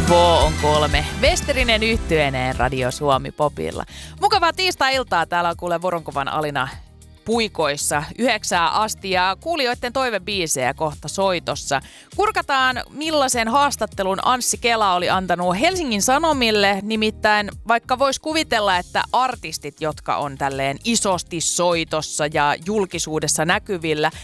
on 3. Westerinen yhtyeeneen Radio Suomi Popilla. Mukavaa tiistai-iltaa. Täällä on kuule Voronkovan Alina puikoissa 9 asti ja kuulijoiden toivebiisejä kohta soitossa. Kurkataan, millaisen haastattelun Anssi Kela oli antanut Helsingin Sanomille. Nimittäin vaikka voisi kuvitella, että artistit, jotka on tälleen isosti soitossa ja julkisuudessa näkyvillä,